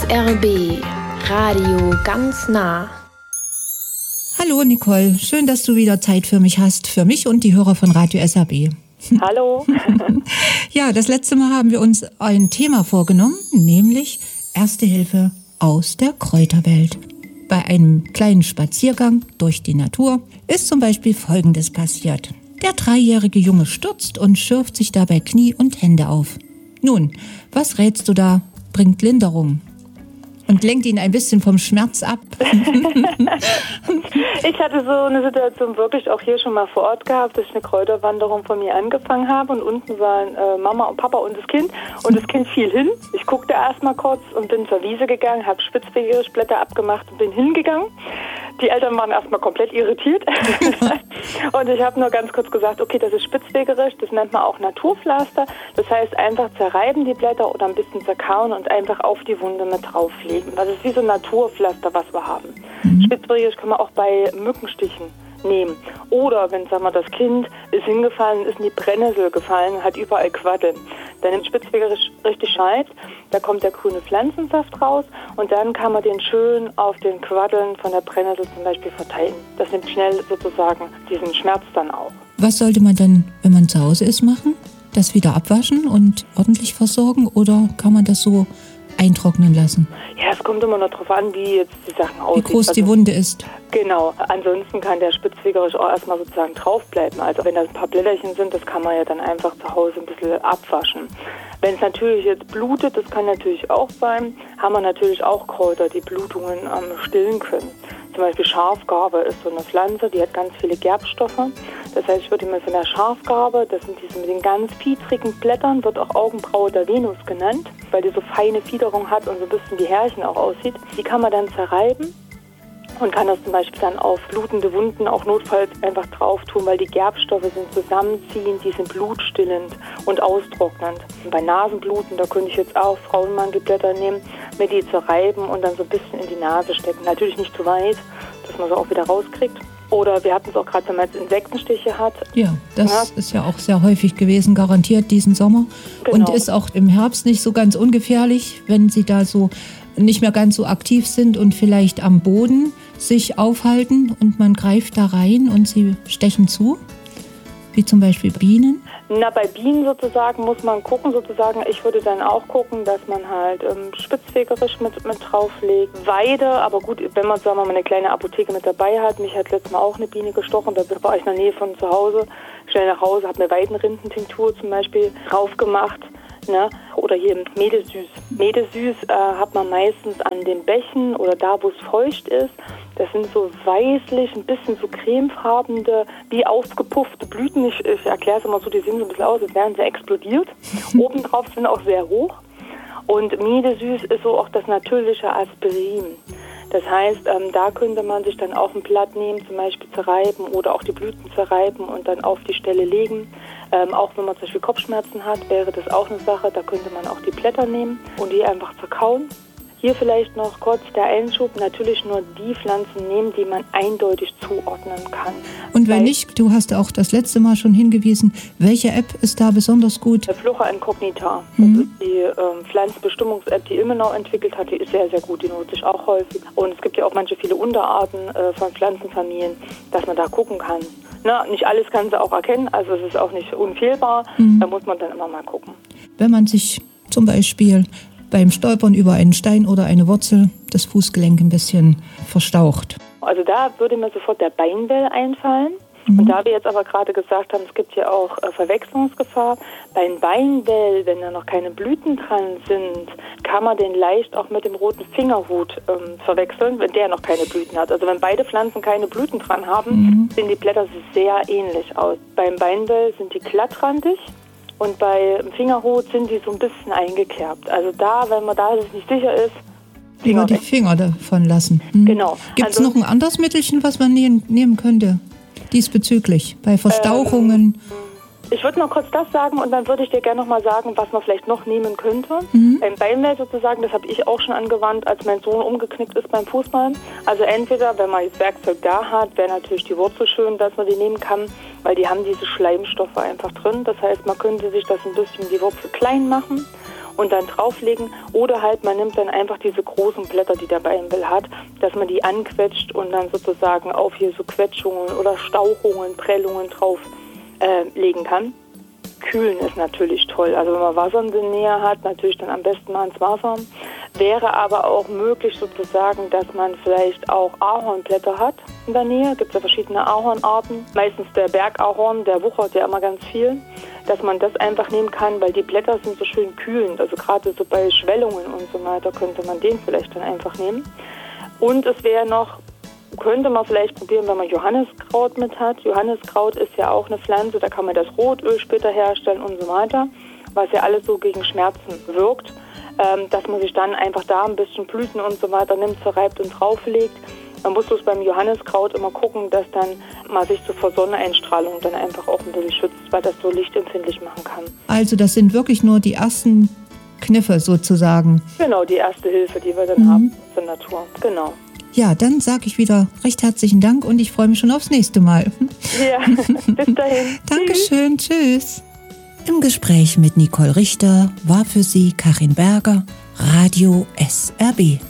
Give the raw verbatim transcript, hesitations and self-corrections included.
R B Radio ganz nah. Hallo Nicole, schön, dass du wieder Zeit für mich hast, für mich und die Hörer von Radio S R B. Hallo. Ja, das letzte Mal haben wir uns ein Thema vorgenommen, nämlich Erste Hilfe aus der Kräuterwelt. Bei einem kleinen Spaziergang durch die Natur ist zum Beispiel Folgendes passiert. Der dreijährige Junge stürzt und schürft sich dabei Knie und Hände auf. Nun, was rätst du da? Bringt Linderung und lenkt ihn ein bisschen vom Schmerz ab. Ich hatte so eine Situation wirklich auch hier schon mal vor Ort gehabt, dass ich eine Kräuterwanderung von mir angefangen habe und unten waren äh, Mama und Papa und das Kind und das Kind fiel hin. Ich guckte erst mal kurz und bin zur Wiese gegangen, habe Spitzwegerich-Blätter abgemacht und bin hingegangen. Die Eltern waren erstmal komplett irritiert und ich habe nur ganz kurz gesagt, okay, das ist Spitzwegerich, das nennt man auch Naturpflaster. Das heißt einfach zerreiben die Blätter oder ein bisschen zerkauen und einfach auf die Wunde mit drauflegen. Das ist wie so ein Naturpflaster, was wir haben. Mhm. Spitzwegerich kann man auch bei Mückenstichen nehmen. Oder wenn, sagen wir, das Kind ist hingefallen, ist in die Brennnessel gefallen, hat überall Quaddeln. Dann nimmt Spitzwegerich richtig Scheit, da kommt der grüne Pflanzensaft raus und dann kann man den schön auf den Quaddeln von der Brennnessel zum Beispiel verteilen. Das nimmt schnell sozusagen diesen Schmerz dann auch. Was sollte man dann, wenn man zu Hause ist, machen? Das wieder abwaschen und ordentlich versorgen oder kann man das so eintrocknen lassen? Ja, es kommt immer noch darauf an, wie jetzt die Sachen aussehen. Wie groß also, die Wunde ist. Genau. Ansonsten kann der Spitzwegerich auch erstmal sozusagen draufbleiben. Also wenn das ein paar Blätterchen sind, das kann man ja dann einfach zu Hause ein bisschen abwaschen. Wenn es natürlich jetzt blutet, das kann natürlich auch sein, haben wir natürlich auch Kräuter, die Blutungen ähm, stillen können. Zum Beispiel Schafgarbe ist so eine Pflanze, die hat ganz viele Gerbstoffe. Das heißt, ich würde immer von der Schafgarbe, das sind diese mit den ganz fiedrigen Blättern, wird auch Augenbraue der Venus genannt, weil die so feine Fiederung hat und so ein bisschen wie Härchen auch aussieht. Die kann man dann zerreiben und kann das zum Beispiel dann auf blutende Wunden auch notfalls einfach drauf tun, weil die Gerbstoffe sind zusammenziehend, die sind blutstillend und austrocknend. Und bei Nasenbluten, da könnte ich jetzt auch Frauenmandelblätter nehmen, mir die zerreiben und dann so ein bisschen in die Nase stecken. Natürlich nicht zu weit, dass man sie auch wieder rauskriegt. Oder wir hatten es auch gerade, wenn man jetzt Insektenstiche hat. Ja, das ja. ist ja auch sehr häufig gewesen, garantiert diesen Sommer. Genau. Und ist auch im Herbst nicht so ganz ungefährlich, wenn sie da so nicht mehr ganz so aktiv sind und vielleicht am Boden sich aufhalten und man greift da rein und sie stechen zu, wie zum Beispiel Bienen. Na, bei Bienen sozusagen muss man gucken, sozusagen, ich würde dann auch gucken, dass man halt ähm, Spitzwegerich mit, mit drauflegt. Weide, aber gut, wenn man, sagen wir mal, eine kleine Apotheke mit dabei hat, mich hat letztes Mal auch eine Biene gestochen, da war ich in der Nähe von zu Hause, schnell nach Hause, habe eine Weidenrindentinktur zum Beispiel drauf gemacht. Ne? Oder hier Medesüß. Medesüß äh, hat man meistens an den Bächen oder da, wo es feucht ist. Das sind so weißlich, ein bisschen so cremefarbene, wie aufgepuffte Blüten. Ich, ich erkläre es immer so, die sehen so ein bisschen aus, als wären sie explodiert. Obendrauf sind auch sehr hoch. Und Medesüß ist so auch das natürliche Aspirin. Das heißt, ähm, da könnte man sich dann auch ein Blatt nehmen, zum Beispiel zerreiben oder auch die Blüten zerreiben und dann auf die Stelle legen. Ähm, auch wenn man zum Beispiel Kopfschmerzen hat, wäre das auch eine Sache. Da könnte man auch die Blätter nehmen und die einfach zerkauen. Hier vielleicht noch kurz der Einschub, natürlich nur die Pflanzen nehmen, die man eindeutig zuordnen kann. Und wenn nicht, du hast auch das letzte Mal schon hingewiesen, welche App ist da besonders gut? Flora Incognita, mhm. das ist die ähm, Pflanzenbestimmungs-App, die Immenau entwickelt hat, die ist sehr, sehr gut, die nutze ich auch häufig. Und es gibt ja auch manche viele Unterarten äh, von Pflanzenfamilien, dass man da gucken kann. Na, nicht alles kann sie auch erkennen, also es ist auch nicht unfehlbar, mhm. da muss man dann immer mal gucken. Wenn man sich zum Beispiel beim Stolpern über einen Stein oder eine Wurzel das Fußgelenk ein bisschen verstaucht. Also da würde mir sofort der Beinwell einfallen. Mhm. Und da wir jetzt aber gerade gesagt haben, es gibt ja auch äh, Verwechslungsgefahr. Beim Beinwell, wenn da noch keine Blüten dran sind, kann man den leicht auch mit dem roten Fingerhut ähm, verwechseln, wenn der noch keine Blüten hat. Also wenn beide Pflanzen keine Blüten dran haben, mhm. sehen die Blätter sehr ähnlich aus. Beim Beinwell sind die glattrandig. Und bei Fingerhut sind die so ein bisschen eingekerbt. Also da, wenn man da sich nicht sicher ist, Finger die Finger davon lassen. Hm. Genau. Gibt es also noch ein anderes Mittelchen, was man nehmen, nehmen könnte diesbezüglich bei Verstauchungen? Ähm, ich würde noch kurz das sagen und dann würde ich dir gerne noch mal sagen, was man vielleicht noch nehmen könnte. Mhm. Beim Beinwell sozusagen, das habe ich auch schon angewandt, als mein Sohn umgeknickt ist beim Fußball. Also entweder, wenn man jetzt Werkzeug da hat, wäre natürlich die Wurzel schön, dass man die nehmen kann, weil die haben diese Schleimstoffe einfach drin. Das heißt, man könnte sich das ein bisschen die Wurzel klein machen und dann drauflegen. Oder halt, man nimmt dann einfach diese großen Blätter, die der Beienbill hat, dass man die anquetscht und dann sozusagen auf hier so Quetschungen oder Stauchungen, Prellungen drauf äh, legen kann. Kühlen ist natürlich toll. Also wenn man Wasser in der Nähe hat, natürlich dann am besten mal ins Wasser. Wäre aber auch möglich sozusagen, dass man vielleicht auch Ahornblätter hat in der Nähe. Gibt es ja verschiedene Ahornarten. Meistens der Bergahorn, der wuchert ja immer ganz viel. Dass man das einfach nehmen kann, weil die Blätter sind so schön kühlend. Also gerade so bei Schwellungen und so weiter könnte man den vielleicht dann einfach nehmen. Und es wäre noch, könnte man vielleicht probieren, wenn man Johanniskraut mit hat. Johanniskraut ist ja auch eine Pflanze, da kann man das Rotöl später herstellen und so weiter, was ja alles so gegen Schmerzen wirkt. Ähm, dass man sich dann einfach da ein bisschen Blüten und so weiter nimmt, zerreibt und drauflegt. Man muss bloß beim Johanniskraut immer gucken, dass dann man sich so vor Sonneneinstrahlung dann einfach auch ein bisschen schützt, weil das so lichtempfindlich machen kann. Also das sind wirklich nur die ersten Kniffe sozusagen. Genau, die erste Hilfe, die wir dann mhm. haben zur Natur. Genau. Ja, dann sage ich wieder recht herzlichen Dank und ich freue mich schon aufs nächste Mal. Ja, bis dahin. Dankeschön, tschüss. Im Gespräch mit Nicole Richter war für Sie Karin Berger, Radio S R B.